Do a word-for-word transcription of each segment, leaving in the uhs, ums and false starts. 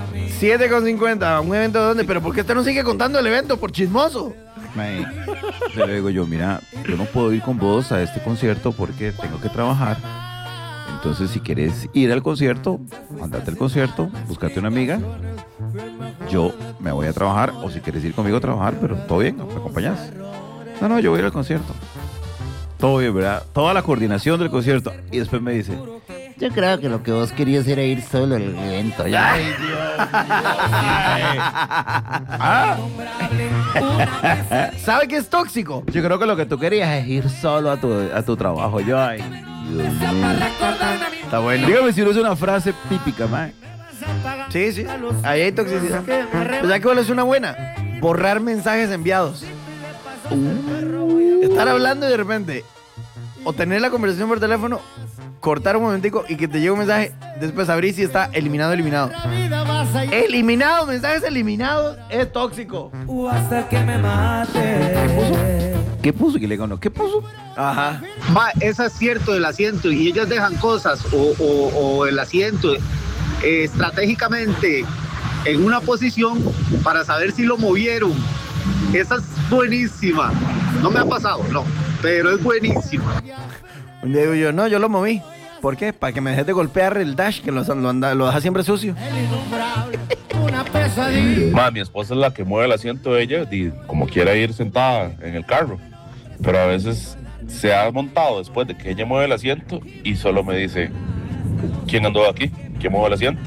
siete con cincuenta, ¿un evento de dónde? ¿Pero por qué usted no sigue contando el evento? ¿Por chismoso? Mae, le digo yo, mira, yo no puedo ir con vos a este concierto porque tengo que trabajar. Entonces, si quieres ir al concierto, andate al concierto, búscate una amiga. Yo me voy a trabajar, o si quieres ir conmigo a trabajar, pero todo bien, ¿me acompañás? No, no, yo voy a ir al concierto. Todo bien, ¿verdad? Toda la coordinación del concierto. Y después me dice, Yo creo que lo que vos querías era ir solo al evento. Ya. ay, Dios, ah, ¿Sabe qué es tóxico? yo creo que lo que tú querías es ir solo a tu, a tu trabajo. Yo, ay, Dios mío. Está bueno. Dígame si no es una frase típica, mae. Sí, sí. Ahí hay toxicidad. ¿Pues ya que cuál es una buena? Borrar mensajes enviados. Estar hablando y de repente, o tener la conversación por teléfono, cortar un momentico y que te llegue un mensaje, después abrir si está eliminado, eliminado. Eliminado, mensajes eliminados, es tóxico. Hasta que me mate. ¿Qué puso? Y le digo, no, ¿qué puso? Ajá. Ma, es acierto del asiento y ellas dejan cosas o, o- o el asiento eh, estratégicamente en una posición para saber si lo movieron. Esa es buenísima. No me ha pasado, no, pero es buenísima. Un día digo yo, no, yo lo moví. ¿Por qué? Para que me dejes de golpear el dash, que lo, lo, anda- lo deja siempre sucio. Ma, mi esposa es la que mueve el asiento de ella, y como quiera ir sentada en el carro. Pero a veces se ha montado después de que ella mueve el asiento y solo me dice, ¿quién andó aquí? ¿Quién mueve el asiento?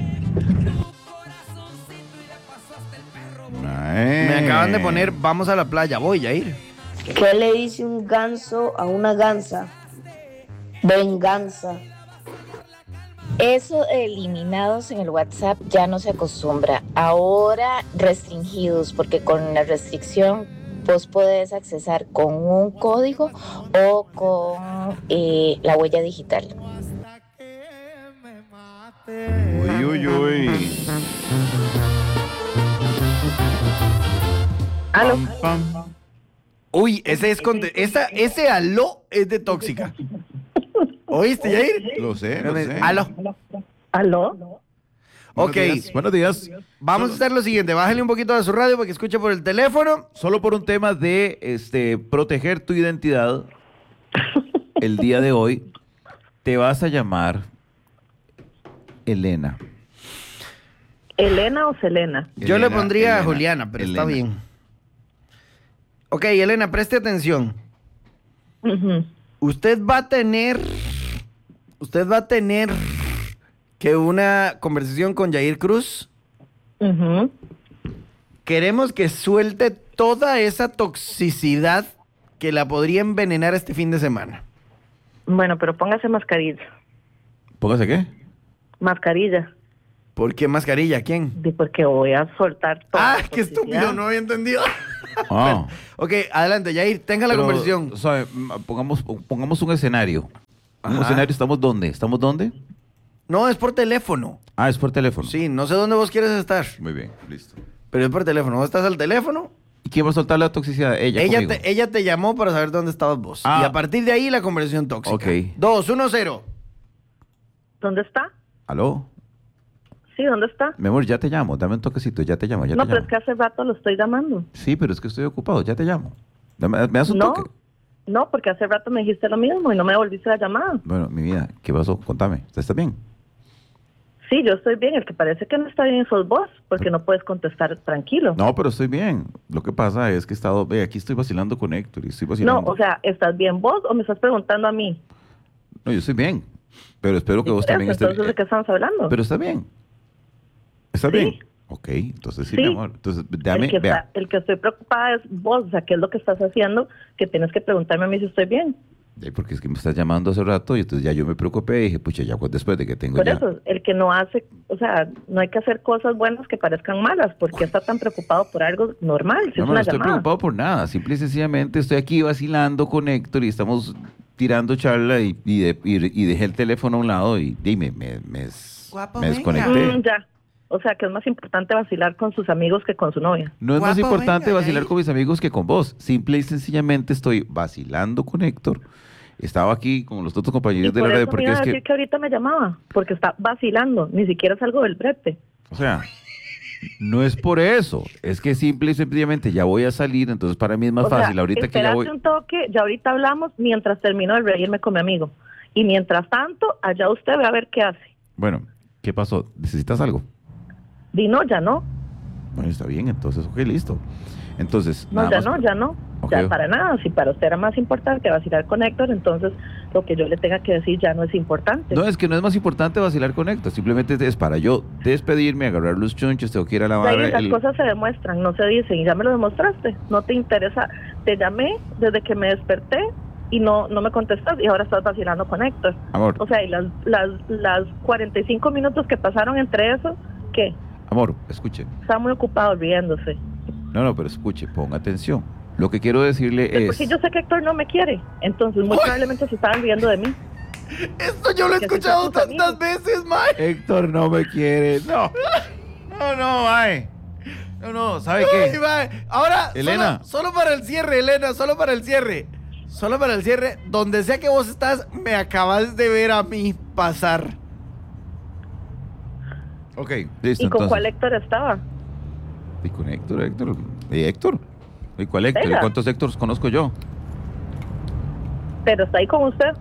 Me acaban de poner, vamos a la playa, voy a ir. ¿Qué le dice un ganso a una gansa? Venganza. Eso de eliminados en el WhatsApp ya no se acostumbra. Ahora restringidos, porque con la restricción vos podés accesar con un código o con eh, la huella digital. Uy, uy, uy. Aló. Pam, pam. Uy, ese es conte- esa, ese aló es de tóxica. ¿Oíste, Jair? Lo sé, lo sé. Aló. ¿Aló? Buenos Ok, días, buenos días. vamos a hacer lo siguiente. Bájale un poquito de su radio para que escuche por el teléfono. Solo por un tema de este proteger tu identidad, el día de hoy te vas a llamar Elena. ¿Elena o Selena? Yo le Elena, pondría a Elena, Juliana, pero está Elena. bien. Ok, Elena, preste atención. Ujú. Usted va a tener, usted va a tener que una conversación con Jair Cruz. Ujú. Queremos que suelte toda esa toxicidad que la podría envenenar este fin de semana. Bueno, pero póngase mascarilla. Póngase qué. Mascarilla. ¿Por qué mascarilla? ¿Quién? Di porque voy a soltar todo. Ah, qué estúpido, no había entendido. Ah. Ok, adelante, Jair, tenga la Pero, conversación. sabe, m- pongamos, pongamos un escenario. Un Ajá. escenario, ¿estamos dónde? ¿Estamos dónde? No, es por teléfono. Ah, es por teléfono. Sí, no sé dónde vos quieres estar, Muy bien, listo. pero es por teléfono. Vos estás al teléfono, ¿Y quién va a soltar la toxicidad? Ella, ella conmigo. te, ella te llamó para saber dónde estabas vos. Ah. Y a partir de ahí la conversación tóxica. Ok. Dos, uno, cero. ¿Dónde está? ¿Aló? Sí, ¿dónde está? Mi amor, ya te llamo. Dame un toquecito, ya te llamo, ya No, te pero llamo. es que hace rato lo estoy llamando. Sí, pero es que estoy ocupado, ya te llamo. Dame- ¿Me das un No, toque? no, porque hace rato me dijiste lo mismo y no me devolviste la llamada. Bueno, mi vida, ¿qué pasó? Contame. ¿Usted está bien? Sí, yo estoy bien. El que parece que no está bien sos vos, porque no puedes contestar tranquilo. No, pero estoy bien. Lo que pasa es que he estado... Ve, aquí estoy vacilando con Héctor y estoy vacilando. No, o sea, ¿estás bien vos o me estás preguntando a mí? No, yo estoy bien. Pero espero que Sí, vos por también eso, estés entonces, ¿de qué estamos hablando? Pero está bien. ¿Está Sí. bien? Ok, entonces sí, Sí. mi amor. Entonces, dame, el, que vea. está- el que estoy preocupada es vos, o sea, ¿qué es lo que estás haciendo? Que tienes que preguntarme a mí si estoy bien. Eh, Porque es que me estás llamando hace rato y entonces ya yo me preocupé y dije, pucha, ya pues, después de que tengo Por ya... eso, el que no hace, o sea, no hay que hacer cosas buenas que parezcan malas, porque está tan preocupado por algo normal, si No, es no una estoy llamada. preocupado por nada. Simple y sencillamente estoy aquí vacilando con Héctor y estamos tirando charla y, y, de- y- y dejé el teléfono a un lado y, y me, me, me, des- Guapo, me venga. desconecté. Mm, ya, o sea, que es más importante vacilar con sus amigos que con su novia. No es más Guapo, importante venga, vacilar ahí. con mis amigos que con vos. Simple y sencillamente estoy vacilando con Héctor. Estaba aquí con los otros Y compañeros de por la red eso me porque iba es a decir que... que ahorita me llamaba, porque está vacilando, ni siquiera es algo del brete. O sea, no es por eso. Es que simple y sencillamente ya voy a salir, entonces para mí es más O sea, fácil. Ahorita que ya voy... espérate un toque, ya ahorita hablamos mientras termino de reírme con mi amigo. Y mientras tanto, allá usted ve a ver qué hace. Bueno, ¿qué pasó? ¿Necesitas algo? Di no, ya no. Bueno, está bien, entonces, ok, listo. Entonces, No, nada ya más- no, ya no. Ok. Ya para nada. Si para usted era más importante vacilar con Héctor, entonces lo que yo le tenga que decir ya no es importante. No, es que no es más importante vacilar con Héctor, simplemente es para yo despedirme, agarrar los chunchos, tengo que ir a lavar Yair, las el... cosas se demuestran, no se dicen, y ya me lo demostraste. No te interesa. Te llamé desde que me desperté y no no me contestas y ahora estás vacilando con Héctor. Amor, O sea, y las, las, las cuarenta y cinco minutos que pasaron entre eso, ¿qué? amor, escuche. Está muy ocupado riéndose. No, no, pero escuche, ponga atención. Lo que quiero decirle Pues es... porque yo sé que Héctor no me quiere, entonces muy probablemente se estaban riendo de mí. Esto yo lo he Que si escuchado somos tantas amigos. veces, mae. Héctor no me quiere. No. No, no, ay. No, no, ¿sabe Ay, qué? mae. Ahora, Elena. Solo, solo para el cierre, Elena, solo para el cierre. Solo para el cierre, donde sea que vos estás, me acabas de ver a mí pasar. Ok, listo. ¿Y con entonces. cuál Héctor estaba? Y con Héctor, Héctor. ¿Y Héctor? ¿Y cuál Héctor? ¿Y Venga. cuántos Héctors conozco yo? Pero está ahí con usted.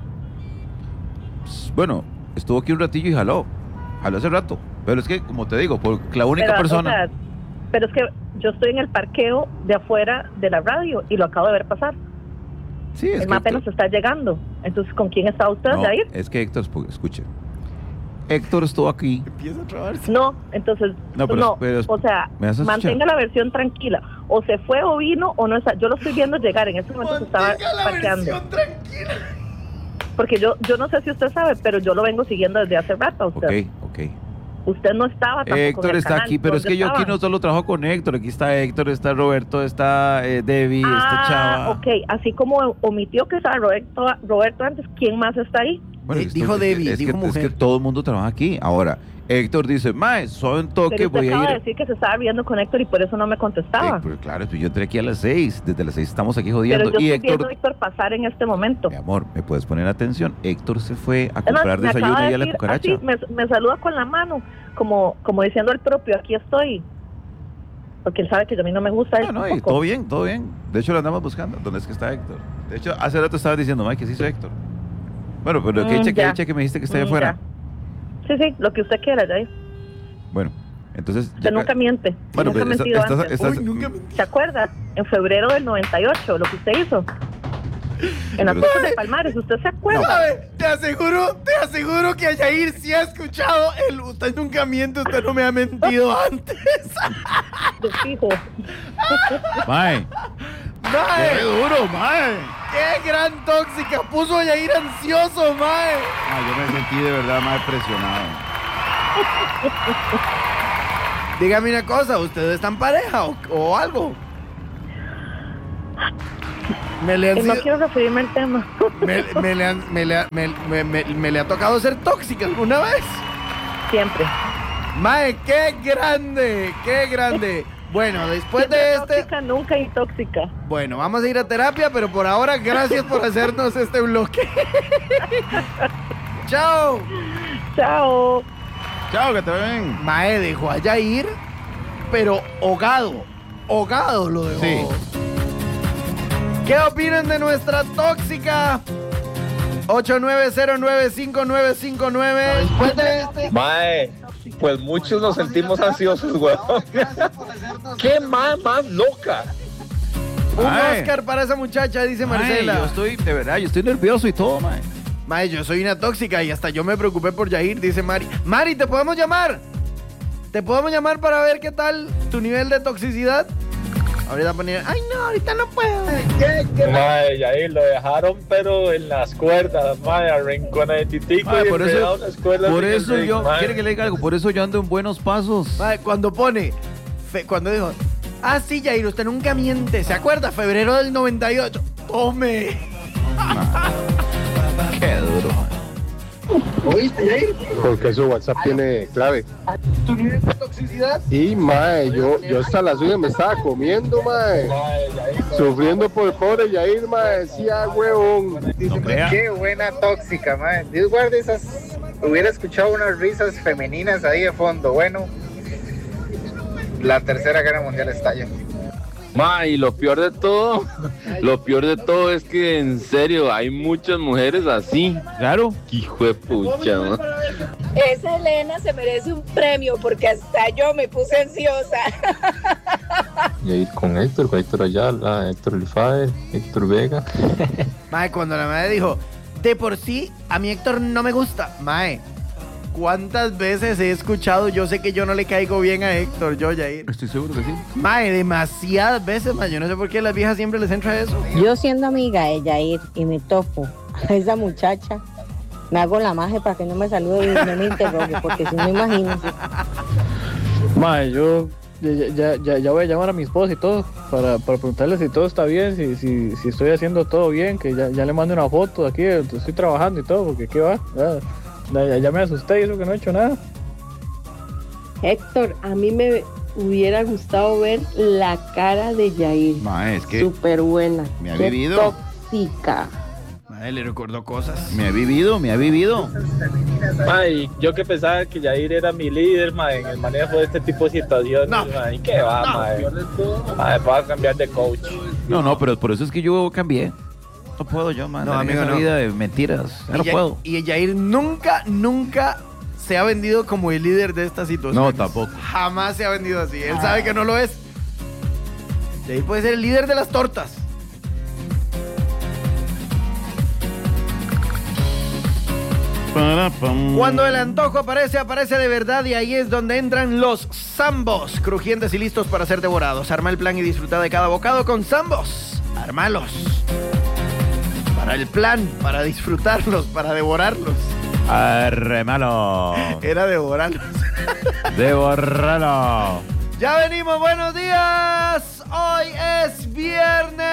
Pues, bueno, estuvo aquí un ratillo y jaló. Jaló hace rato. Pero es que, como te digo, por la única Pero, o persona... sea, pero es que yo estoy en el parqueo de afuera de la radio y lo acabo de ver pasar. sí, es El que más apenas Héctor- está llegando. Entonces, ¿con quién está usted, no, Yair? es que Héctor, escu- escuche. Héctor estuvo aquí. Empieza a trabarse. No, entonces, No, no, pero- pero- o sea, ¿me vas a escuchar? mantenga la versión tranquila. O se fue o vino o no está. Yo lo estoy viendo llegar. En este momento se estaba Mantenga la parqueando. versión tranquila. Porque yo yo no sé si usted sabe, pero yo lo vengo siguiendo desde hace rato a Ok, usted. ok. Usted no estaba tampoco en Héctor el está canal. aquí, pero es ¿Dónde que yo aquí estaba? no solo trabajo con Héctor. Aquí está Héctor, está Roberto, está eh, Debbie, está Ah, Chava. ok. Así como omitió que estaba Roberto, Roberto antes, ¿quién más está ahí? Bueno, Eh, esto- dijo es que- Debbie, es que, dijo es que mujer. todo el mundo trabaja aquí. Ahora, Héctor dice, mae, soy un toque, Pero usted voy a acaba ir. de decir que se estaba riendo con Héctor y por eso no me contestaba. Eh, pero claro, pues yo entré aquí a las seis. Desde las seis estamos aquí Pero jodiendo. yo Y estoy viendo Héctor, a Héctor pasar en este momento. mi amor, ¿me puedes poner atención? Héctor se fue a Es más, comprar me desayuno acaba y de a la decir cucaracha. así, me, me saluda con la mano, como, como diciendo el propio, aquí estoy. Porque él sabe que a mí no me gusta No, eso. no, y todo bien, todo bien. De hecho, lo andamos buscando. ¿Dónde es que está Héctor? De hecho, hace rato estaba diciendo, mae, que sí soy Héctor. Bueno, pero que Mm, eche, que ya. eche, que me dijiste que está ahí Mm, afuera. ya. Sí, sí, lo que usted quiera, ya. Bueno, entonces... Usted nunca miente. Bueno, nunca ha pues, mentido estás- antes. estás- Uy, nunca me... ¿Se acuerda? En febrero del noventa y ocho, lo que usted hizo. En las Pero- cosas de Palmares, ¿usted se acuerda? ¿Sabe? Te aseguro, te aseguro que a Yair sí ha escuchado el usted nunca miente, usted no me ha mentido antes. De fijo. Mae, Mae, qué duro, mae. qué gran tóxica, puso a Yair ansioso, mae. Ah, yo me sentí de verdad más presionado. Dígame una cosa, ¿ustedes están pareja o, o algo? Me le han Y no sido- quiero referirme al tema. me, me le han- me le ha- me- me- me- me le ha tocado ser tóxica alguna vez. Siempre. Mae, qué grande, qué grande. Bueno, después Siempre de este, tóxica, nunca intóxica. bueno, vamos a ir a terapia, pero por ahora gracias por hacernos este bloque. Chao. Chao. Chao, que te ven. Mae, dejó a Yair, pero ahogado, ahogado lo dejó. Sí. ¿Qué opinan de nuestra tóxica? ocho nueve cero nueve cinco nueve cinco nueve. Después de este. Mae, pues muchos nos sentimos ansiosos, weón. ¿Qué mae más loca? Un Mae. Oscar para esa muchacha, dice Mae, Marcela. yo estoy, de verdad, yo estoy nervioso y todo, mae. Mae, yo soy una tóxica y hasta yo me preocupé por Yair, dice Mari. Mari, ¿te podemos llamar? ¿Te podemos llamar para ver qué tal tu nivel de toxicidad? Ahorita poner, ay no, ahorita no puedo. Mae, y ahí lo dejaron, pero en las cuerdas, mae, arrinconaditico Mae, y por eso, enredado en las cuerdas. por en el eso ring, yo, mae. quiere que le diga algo, por eso yo ando en buenos pasos. Mae, cuando pone, fe- cuando dijo, ah sí, Yair, usted nunca miente, ¿se acuerda? Febrero del noventa y ocho. Tome. Qué duro. Porque su WhatsApp tiene clave. ¿Tu nivel de toxicidad? Y mae, yo, yo hasta la suya me estaba comiendo, mae. Mae, y ahí, Sufriendo por el pobre Yair, mae. Decía, huevón. No crea. Qué buena tóxica, man. Dios guarde esas. Hubiera escuchado unas risas femeninas ahí de fondo. Bueno, la tercera guerra mundial estalla. Ma, y lo peor de todo, lo peor de todo es que en serio hay muchas mujeres así. Claro. Hijo de pucha, ma. Esa Elena se merece un premio porque hasta yo me puse ansiosa. Y ir con Héctor, con Héctor Ayala, Héctor Elifae, Héctor Vega. Mae, cuando la madre dijo, de por sí, a mi Héctor no me gusta. Mae, ¿cuántas veces he escuchado? Yo sé que yo no le caigo bien a Héctor, yo, Yair. Estoy seguro que sí. Mae, demasiadas veces, mae. Yo no sé por qué a las viejas siempre les entra eso. Yo siendo amiga de Yair y me topo a esa muchacha, me hago la magia para que no me salude y no me interrogue, porque si no, imagínense. Mae, yo ya, ya, ya, ya voy a llamar a mi esposa y todo para, para preguntarle si todo está bien, si, si, si estoy haciendo todo bien, que ya, ya le mando una foto de aquí, estoy trabajando y todo, porque qué va, ya, ya, ya me asusté y eso que no he hecho nada. Héctor, a mí me hubiera gustado ver la cara de Yair. Mae, es que súper buena. me ha Qué vivido. tóxica. Mae, le recordó cosas. Me ha vivido, me ha vivido. Ay, yo que pensaba que Yair era mi líder, mae, en el manejo de este tipo de situaciones, No. mae, ¿y qué va, No. mae? Mae, va a cambiar de coach. No, no, pero por eso es que yo cambié. No puedo yo, man. No, en amigo, esa no. vida de mentiras. Ya no Y Ya- puedo. Y Yair nunca, nunca se ha vendido como el líder de esta situación. No, tampoco. Jamás se ha vendido así. Él sabe que no lo es. Yair puede ser el líder de las tortas. Cuando el antojo aparece, aparece de verdad y ahí es donde entran los Zambos, crujientes y listos para ser devorados. Arma el plan y disfruta de cada bocado con Zambos. Armalos. Para el plan, para disfrutarlos, para devorarlos. Arremalo. Era devorarlos. Devorralo. Ya venimos, buenos días. Hoy es viernes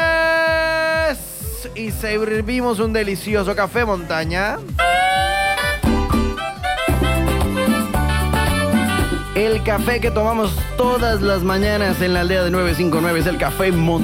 y servimos un delicioso café montaña. El café que tomamos todas las mañanas en la aldea de nueve cinco nueve es el café montaña.